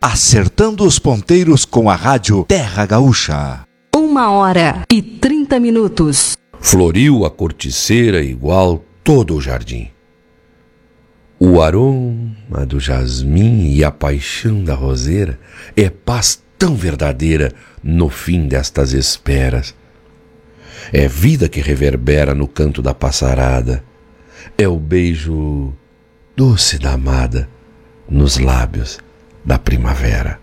Acertando os ponteiros com a rádio Terra Gaúcha. 1h30. Floriu a corticeira igual todo o jardim. O aroma do jasmim e a paixão da roseira é paz tão verdadeira no fim destas esperas. É vida que reverbera no canto da passarada, é o beijo doce da amada nos lábios da primavera.